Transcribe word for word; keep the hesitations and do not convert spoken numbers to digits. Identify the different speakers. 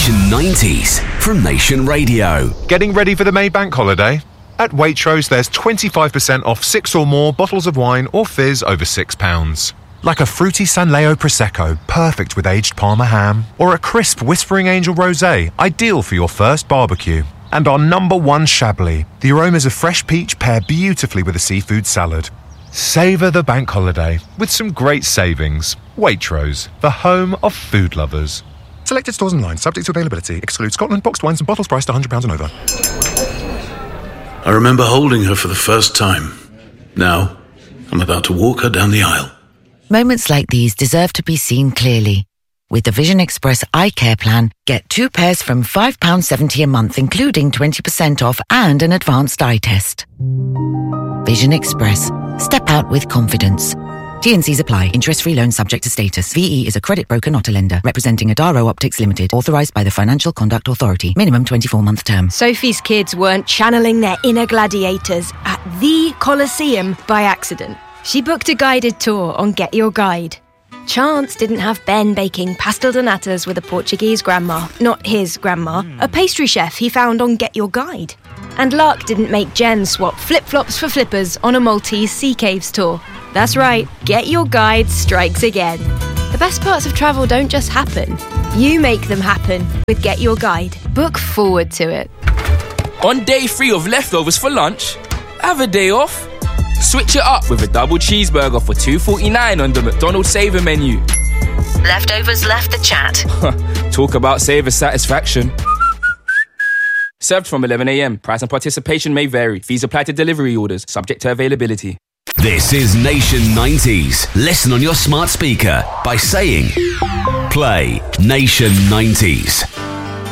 Speaker 1: Nation nineties from Nation Radio.
Speaker 2: Getting ready for the May Bank holiday? At Waitrose, there's twenty-five percent off six or more bottles of wine or fizz over six pounds. Like a fruity San Leo Prosecco, perfect with aged Parma ham, or a crisp Whispering Angel Rosé, ideal for your first barbecue. And our number one Chablis. The aromas of fresh peach pair beautifully with a seafood salad. Savour the bank holiday with some great savings. Waitrose, the home of food lovers. Selected stores online, subject to availability. Excludes Scotland, boxed wines and bottles priced one hundred pounds and over.
Speaker 3: I remember holding her for the first time. Now, I'm about to walk her down the aisle.
Speaker 4: Moments like these deserve to be seen clearly. With the Vision Express Eye Care Plan, get two pairs from five pounds seventy a month, including twenty percent off and an advanced eye test. Vision Express. Step out with confidence. T and C's apply. Interest-free loan subject to status. V E is a credit broker, not a lender. Representing Adaro Optics Limited. Authorised by the Financial Conduct Authority. Minimum twenty-four month term.
Speaker 5: Sophie's kids weren't channeling their inner gladiators at the Colosseum by accident. She booked a guided tour on Get Your Guide. Chance didn't have Ben baking pastel de natas with a Portuguese grandma, not his grandma, a pastry chef he found on Get Your Guide. And luck didn't make Jen swap flip-flops for flippers on a Maltese sea caves tour. That's right, Get Your Guide strikes again. The best parts of travel don't just happen. You make them happen with Get Your Guide. Book forward to it.
Speaker 6: On day three of leftovers for lunch, have a day off. Switch it up with a double cheeseburger for two forty-nine on the McDonald's Saver menu.
Speaker 4: Leftovers left the chat.
Speaker 6: Talk about saver satisfaction. Served from eleven a.m. Price and participation may vary. Fees apply to delivery orders, subject to availability.
Speaker 1: This is Nation nineties. Listen on your smart speaker by saying, play Nation nineties.